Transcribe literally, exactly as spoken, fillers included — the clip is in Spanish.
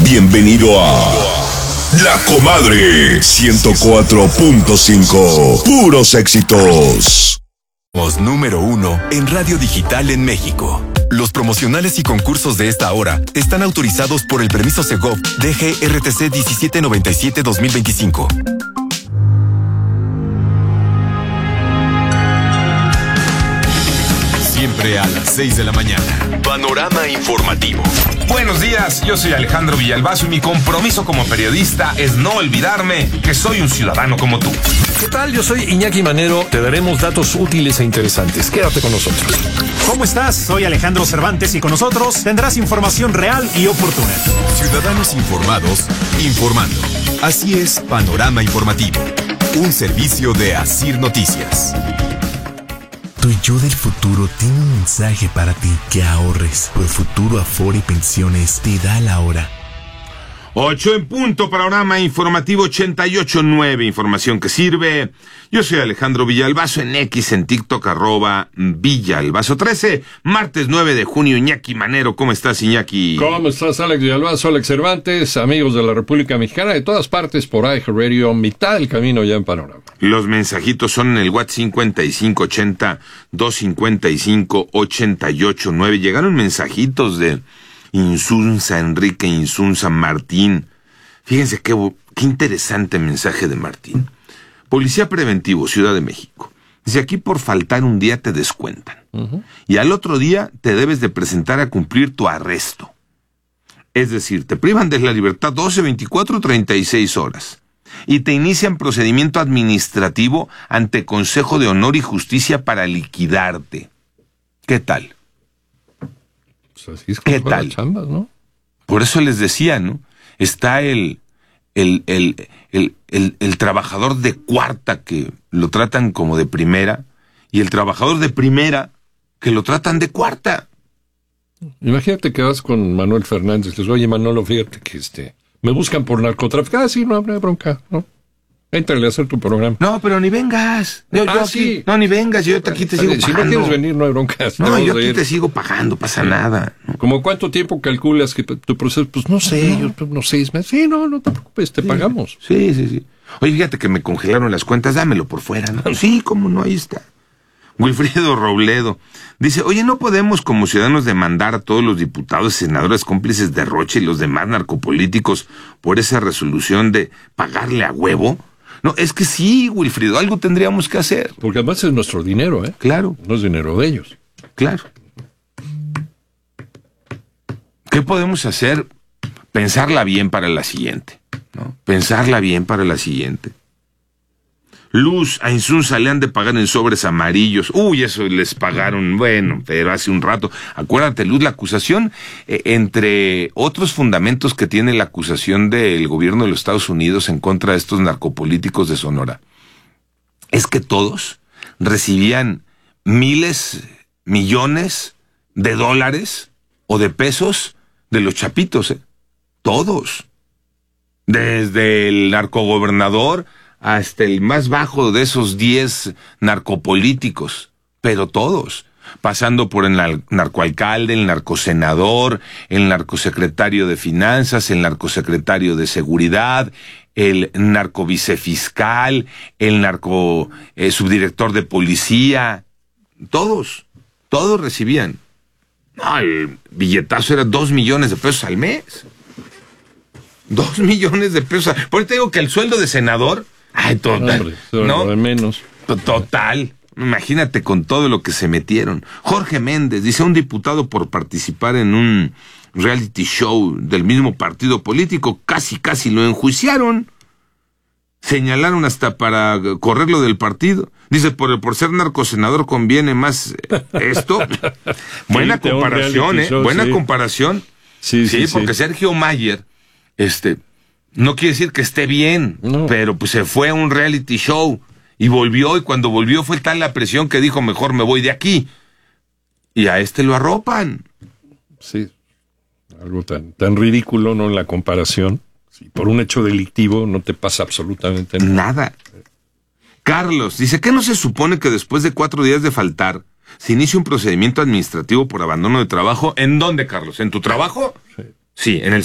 Bienvenido a La Comadre ciento cuatro punto cinco. Puros éxitos. Voz número uno en radio digital en México. Los promocionales y concursos de esta hora están autorizados por el permiso Segov D G R T C diecisiete noventa y siete dos mil veinticinco. Siempre a las seis de la mañana. Panorama informativo. Buenos días, yo soy Alejandro Villalbazo y mi compromiso como periodista es no olvidarme que soy un ciudadano como tú. ¿Qué tal? Yo soy Iñaki Manero. Te daremos datos útiles e interesantes. Quédate con nosotros. ¿Cómo estás? Soy Alejandro Cervantes y con nosotros tendrás información real y oportuna. Ciudadanos informados, informando. Así es Panorama Informativo. Un servicio de Asir Noticias. Tu yo del futuro tiene un mensaje para ti. Que ahorres. Profuturo Afore Pensiones te da la hora. Ocho en punto, Panorama Informativo ochenta y ocho punto nueve, información que sirve. Yo soy Alejandro Villalbazo, en X, en TikTok, arroba Villalbazo trece, martes nueve de junio. Iñaki Manero, ¿cómo estás, Iñaki? ¿Cómo estás, Alex Villalbazo, Alex Cervantes, amigos de la República Mexicana, de todas partes por iHeartRadio, mitad del camino ya en Panorama? Los mensajitos son en el WhatsApp cincuenta y cinco ochenta, doscientos cincuenta y cinco, ochenta y ocho nueve. Llegaron mensajitos de Insunza, Enrique Insunza Martín. Fíjense qué, qué interesante mensaje de Martín. Policía Preventivo, Ciudad de México. Dice, aquí por faltar un día te descuentan. Uh-huh. Y al otro día te debes de presentar a cumplir tu arresto. Es decir, te privan de la libertad doce, veinticuatro, treinta y seis horas. Y te inician procedimiento administrativo ante Consejo de Honor y Justicia para liquidarte. ¿Qué tal? Pues así es ¿Qué tal? Chambas, ¿no? Por eso les decía, ¿no? Está el, el, el, el, el, el trabajador de cuarta que lo tratan como de primera, y el trabajador de primera que lo tratan de cuarta. Imagínate que vas con Manuel Fernández, les dices, oye, Manolo, fíjate que este, me buscan por narcotráfico. Ah, sí, no, no hay bronca, ¿no? Éntrale a hacer tu programa. No, pero ni vengas. Yo, ah, yo aquí, sí. No, ni vengas, yo aquí te sigo si pagando. Si no quieres venir, no hay broncas. No, yo aquí te sigo pagando, pasa sí. nada. ¿No? ¿Cómo cuánto tiempo calculas que tu proceso? Pues no sé, no. yo unos seis meses. Sí, no, no te preocupes, te sí. pagamos. Sí, sí, sí. Oye, fíjate que me congelaron las cuentas, dámelo por fuera, ¿no? Sí, cómo no, ahí está. Wilfrido Robledo dice, oye, ¿no podemos como ciudadanos demandar a todos los diputados y senadores cómplices de Rocha y los demás narcopolíticos por esa resolución de pagarle a huevo? No, es que sí, Wilfrido, algo tendríamos que hacer. Porque además es nuestro dinero, ¿eh? Claro. No es dinero de ellos. Claro. ¿Qué podemos hacer? Pensarla bien para la siguiente, ¿no? Pensarla bien para la siguiente. Luz, a Insunza le han de pagar en sobres amarillos. Uy, eso les pagaron, bueno, pero hace un rato. Acuérdate, Luz, la acusación, eh, entre otros fundamentos que tiene la acusación del gobierno de los Estados Unidos en contra de estos narcopolíticos de Sonora, es que todos recibían miles, millones de dólares o de pesos de los chapitos, ¿eh? Todos. Desde el narcogobernador hasta el más bajo de esos diez narcopolíticos, pero todos, pasando por el narcoalcalde, el narcosenador, el narcosecretario de Finanzas, el narcosecretario de Seguridad, el narcovicefiscal, el narco eh, subdirector de policía, todos, todos recibían. No, el billetazo era dos millones de pesos al mes. Dos millones de pesos. Por eso te digo que el sueldo de senador, ay, total, Hombre, ¿no? De menos. Total. Imagínate con todo lo que se metieron. Jorge Méndez dice, un diputado por participar en un reality show del mismo partido político, casi casi lo enjuiciaron. Señalaron hasta para correrlo del partido. Dice, por, por ser narcosenador conviene más esto. Buena comparación, ¿eh? Show, Buena sí. comparación. Sí, sí, sí, sí. porque Sergio Mayer, este, no quiere decir que esté bien, no. pero pues se fue a un reality show y volvió, y cuando volvió fue tal la presión que dijo, mejor me voy de aquí. Y a este lo arropan. Sí, algo tan, tan ridículo, ¿no? En la comparación. Sí, por un hecho delictivo no te pasa absolutamente nada. Nada. Carlos dice, ¿qué no se supone que después de cuatro días de faltar se inicia un procedimiento administrativo por abandono de trabajo? ¿En dónde, Carlos? ¿En tu trabajo? Sí. Sí, en el